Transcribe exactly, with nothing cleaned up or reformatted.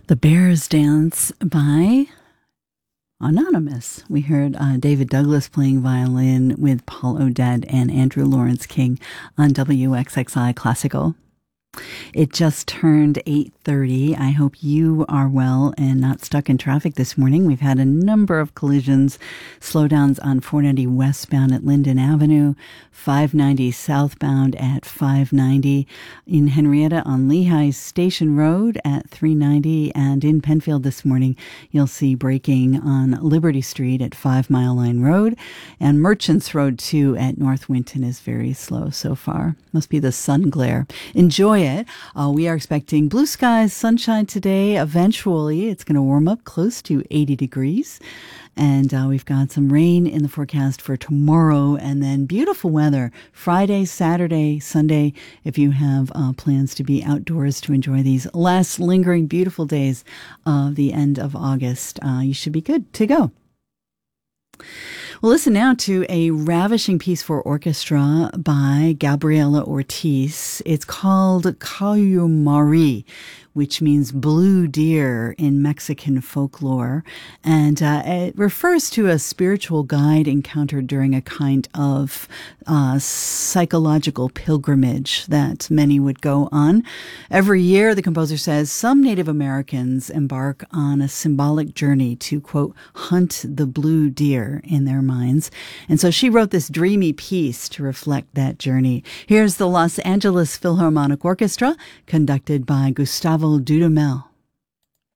The Bears Dance by Anonymous. We heard uh, David Douglas playing violin with Paul O'Dette and Andrew Lawrence King on W X X I Classical. It just turned eight thirty. I hope you are well and not stuck in traffic this morning. We've had a number of collisions, slowdowns on four ninety westbound at Linden Avenue, five ninety southbound at five ninety, in Henrietta on Lehigh Station Road at three ninety, and in Penfield this morning, you'll see braking on Liberty Street at Five Mile Line Road, and Merchants Road two at North Winton is very slow so far. Must be the sun glare. Enjoy it. Uh, we are expecting blue skies, sunshine today. Eventually, it's going to warm up close to eighty degrees. And uh, we've got some rain in the forecast for tomorrow, and then beautiful weather Friday, Saturday, Sunday, if you have uh, plans to be outdoors to enjoy these last lingering beautiful days of the end of August. Uh, you should be good to go. Well, listen now to a ravishing piece for orchestra by Gabriela Ortiz. It's called Cayumari, which means blue deer in Mexican folklore. And uh, it refers to a spiritual guide encountered during a kind of uh, psychological pilgrimage that many would go on. Every year, the composer says, some Native Americans embark on a symbolic journey to, quote, hunt the blue deer in their minds. And so she wrote this dreamy piece to reflect that journey. Here's the Los Angeles Philharmonic Orchestra, conducted by Gustavo Dudamel.